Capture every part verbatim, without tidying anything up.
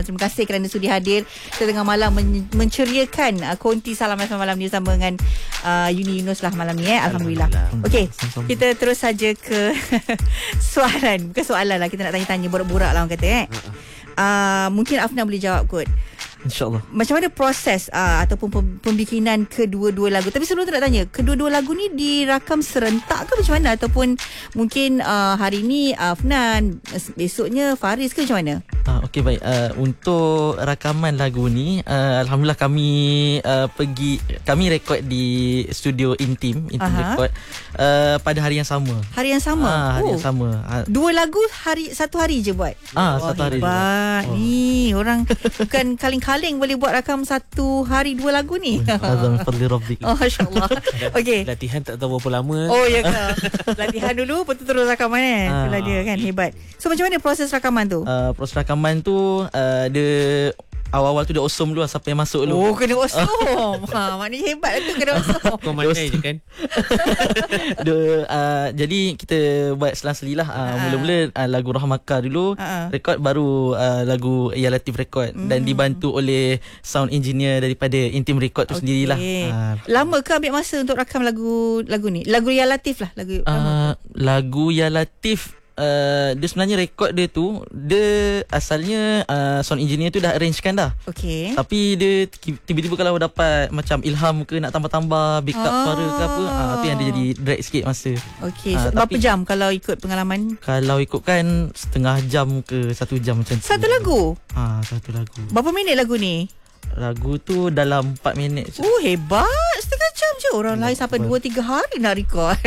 Terima kasih kerana sudi hadir tengah malam men- menceriakan uh, konti Salam F M malam ni bersama dengan uh, Yuni Yunus lah malam ni eh. Alhamdulillah. Okey, kita terus saja ke soalan. Bukan soalan lah, kita nak tanya-tanya, borak-borak lah orang kata eh. Uh, mungkin Afnan boleh jawab kot. InsyaAllah. Macam mana proses uh, ataupun pembikinan kedua-dua lagu? Tapi sebelum tu nak tanya, kedua-dua lagu ni dirakam serentak ke macam mana? Ataupun mungkin uh, hari ni Afnan, besoknya Faris ke macam mana? Uh, Okey, baik. Uh, untuk rakaman lagu ni, uh, Alhamdulillah kami uh, pergi, kami rekod di studio Intim, Intim Aha. Record uh, pada hari yang sama. Hari yang sama? Ah, hari oh. yang sama. Uh, Dua lagu hari satu hari je buat? Ah, oh, satu hari je. Hebat. Oh. Ni orang bukan kaling-kaling boleh buat rakam satu hari dua lagu ni. Azam fadli rabbik. Oh, masya-Allah. Okey. Latihan tak tahu berapa lama. Oh, ya ke? Latihan dulu, lepas tu terus rakaman eh. Ah. Itulah dia kan, hebat. So macam mana proses rakaman tu? Uh, proses rakaman tu uh, dia awal-awal tu dia awesome dulu lah, siapa yang masuk dulu. Oh, kena awesome. Ha, maknanya hebat lah tu, kena awesome. Kau mandai je kan. dia, uh, jadi kita buat selang-seli lah. uh, Ah. Mula-mula uh, lagu Rahmaka dulu Ah. rekod, baru uh, lagu Ya Latif rekod, Hmm. dan dibantu oleh sound engineer daripada Intim Record tu Okey. sendirilah. uh, Lama ke ambil masa untuk rakam lagu lagu ni? Lagu Ya Latif lah, lagu lama. uh, Lagu Ya Latif, Uh, dia sebenarnya rekod dia tu, dia asalnya uh, sound engineer tu dah arrangekan dah. Okey. Tapi dia tiba-tiba kalau dapat macam ilham ke, nak tambah-tambah backup Ah. suara ke apa, ah, tu yang dia jadi drag sikit masa. Okey. Ah, So, berapa tapi- jam kalau ikut pengalaman? Kalau ikutkan setengah jam ke satu jam macam tu. Satu lagu? Ha, satu lagu. Berapa minit lagu ni? Lagu tu dalam empat minit je. Oh, hebat. Setengah jam je. Orang lain sampai dua tiga hari nak record.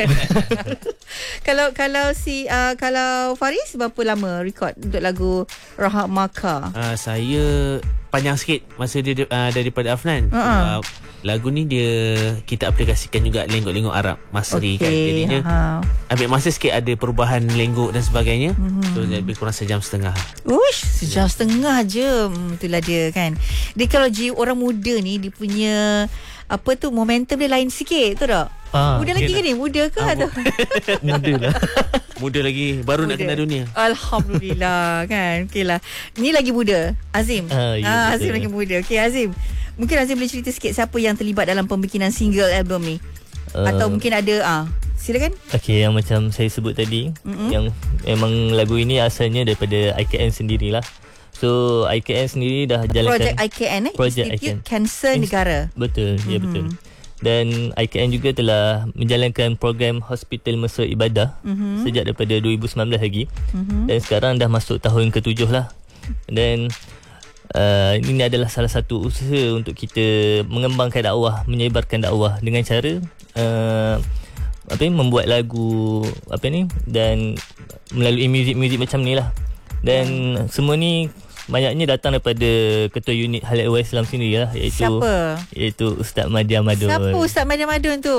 Kalau kalau si uh, kalau Faris berapa lama record untuk lagu Rahmaka? Uh, saya panjang sikit masa dia uh, daripada Afnan. Uh-uh. Uh, lagu ni dia kita aplikasikan juga lenggok-lenggok Arab Masri kan. Okey. Jadinya Ha. ambil masa sikit, ada perubahan lenggok dan sebagainya. Mhm. So lebih kurang sejam setengah. Uish, sejam setengah je. Hmm, itulah dia kan. Dia kalau jiwa orang muda ni, dia punya apa tu, momentum dia lain sikit, tu tak? Ah, muda lagi yelah. ke ni? Muda ke? Ah, atau? Muda lah. Muda lagi, baru nak Muda. kenal dunia. Alhamdulillah kan. Okey lah. Ni lagi muda, Azim. Ah, ya, ah, betul. Azim lagi muda. Okey Azim, mungkin Azim boleh cerita sikit siapa yang terlibat dalam pembikinan single album ni? Uh, Atau mungkin ada ah, silakan. Okey, yang macam saya sebut tadi, Mm-mm. yang memang lagu ini asalnya daripada I K N sendirilah. So I K N sendiri dah jalankan Projek I K N eh, Projek Institute I K N. Kanser Negara. Betul, ya Mhm. betul. Dan I K N juga telah menjalankan program Hospital Mesra Ibadah Mhm. sejak daripada dua ribu sembilan belas lagi. Mhm. Dan sekarang dah masuk tahun ketujuh lah. Dan uh, ini adalah salah satu usaha untuk kita mengembangkan dakwah, menyebarkan dakwah dengan cara uh, apa ni, membuat lagu apa ni, dan melalui muzik-muzik macam ni lah. Dan semua ni banyaknya datang daripada Ketua Unit Hal Ehwal Islam sendiri lah, iaitu Siapa? iaitu Ustaz Madya Madun. Siapa Ustaz Madya Madun tu?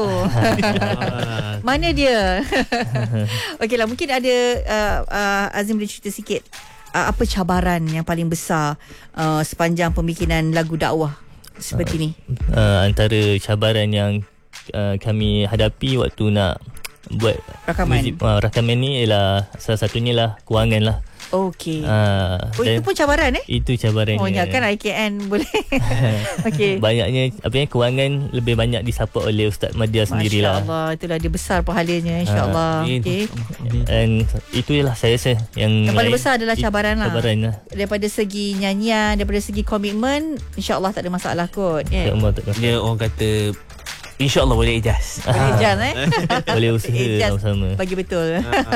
Ah, Mana dia? Okeylah, mungkin ada uh, uh, Azim boleh cerita sikit uh, apa cabaran yang paling besar uh, sepanjang pembikinan lagu dakwah seperti ni? Uh, antara cabaran yang uh, kami hadapi waktu nak buat Rakaman. muzik, uh, rakaman ni ialah salah satunya lah kewangan lah. Okey. Uh, Oh, itu pun cabaran eh? itu cabarannya. Oh, ya kan I K N boleh. Okey. Banyaknya apa yang kewangan lebih banyak disupport oleh Ustaz Madya sendirilah. Masya-Allah, itulah dia besar pahalanya insya-Allah. Amin. Okey. Dan itu ialah saya rasa yang, Yang paling lain- besar adalah it- cabaran lah. Cabaran lah. Daripada segi nyanyian, daripada segi komitmen, insya-Allah tak ada masalah kot. Tak Yeah. mahu, tak mahu. dia orang kata InsyaAllah boleh ijaz. Boleh Jan eh. Boleh usaha Ijaz sama-sama. bagi betul.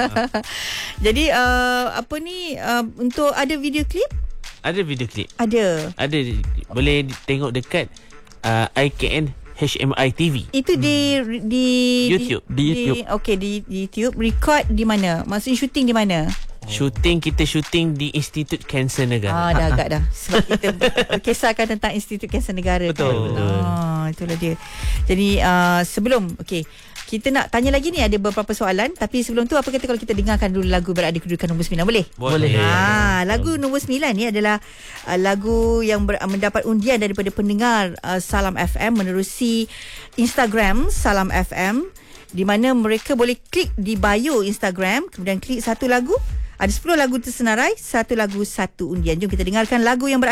Jadi uh, apa ni uh, untuk ada video klip? Ada video klip. Ada. Ada, boleh tengok dekat uh, I K N H M I T V. Itu di di YouTube. Di YouTube. Okey, di, di YouTube. Record di mana? Maksudnya syuting di mana? Shooting, kita shooting di Institut Kanser Ah, Negara. dah agak dah. Sebab kita berkisahkan tentang Institut Kanser Negara. Betul. Kan? Ah, itulah dia. Jadi uh, sebelum, okey, kita nak tanya lagi ni, ada beberapa soalan. Tapi sebelum tu, apa kata kalau kita dengarkan dulu lagu Berada Kedudukan nombor sembilan? Boleh? Boleh. Ah, lagu nombor sembilan ni adalah uh, lagu yang ber, uh, mendapat undian daripada pendengar uh, Salam F M menerusi Instagram Salam F M, di mana mereka boleh klik di bio Instagram, kemudian klik satu lagu. Ada sepuluh lagu tersenarai, satu lagu satu undian. Jom kita dengarkan lagu yang berada